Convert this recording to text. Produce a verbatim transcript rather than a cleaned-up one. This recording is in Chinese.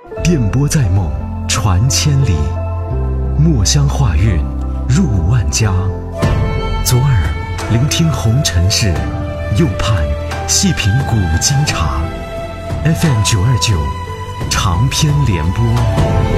电波在梦，传千里；墨香画韵，入万家。左耳聆听红尘事，右盼细品古今茶。F M 九二九，长篇联播。